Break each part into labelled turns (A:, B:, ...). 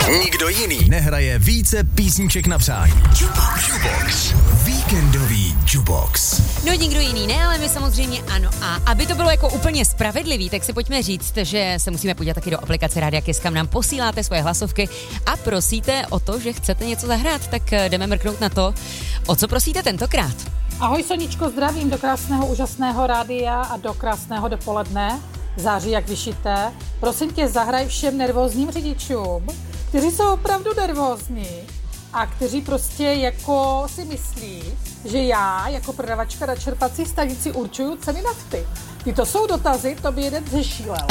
A: Nikdo jiný nehraje více písniček na přání. Jukebox. Víkendový Jukebox.
B: No nikdo jiný ne, ale my samozřejmě ano. A aby to bylo jako úplně spravedlivý, tak si pojďme říct, že se musíme podívat taky do aplikace Rádia Kiss, kam nám posíláte svoje hlasovky a prosíte o to, že chcete něco zahrát. Tak jdeme mrknout na to, o co prosíte tentokrát.
C: Ahoj Soničko, zdravím do krásného, úžasného rádia a do krásného dopoledne. Září jak vyšité. Prosím tě, zahraj všem nervózním řidičům, kteří jsou opravdu nervózní a kteří prostě jako si myslí, že já jako prodavačka na čerpací stanici určuju ceny nafty. Tyto jsou dotazy, to by jeden zešílel.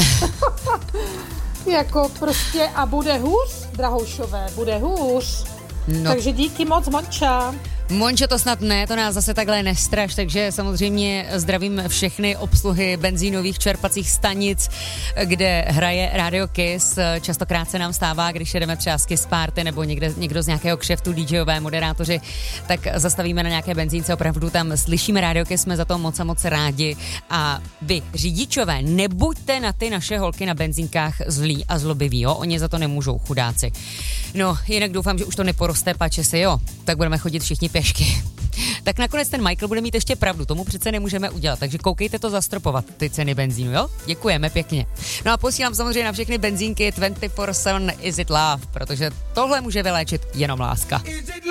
C: Jako prostě a bude hůř, drahoušové, bude hůř. No. Takže díky moc, Monča.
B: Mončo, to snad ne, to nás zase takhle nestraš, takže samozřejmě zdravím všechny obsluhy benzínových čerpacích stanic, kde hraje Radio Kiss. Častokrát se nám stává, když jedeme třeba z Kiss Party nebo někdo z nějakého kšeftu, DJové, moderátoři, tak zastavíme na nějaké benzínce, opravdu tam slyšíme Radio Kiss, jsme za to moc a moc rádi. A vy, řidičové, nebuďte na ty naše holky na benzínkách zlí a zlobiví, jo? Oni za to nemůžou, chudáci. No, jinak doufám, že už to neporoste, páče si, jo, tak budeme chodit všichni pěšky. Tak nakonec ten Michael bude mít ještě pravdu, tomu přece nemůžeme udělat, takže koukejte to zastropovat, ty ceny benzínu, jo? Děkujeme pěkně. No a posílám samozřejmě na všechny benzínky 24/7 Is It Love, protože tohle může vyléčit jenom láska.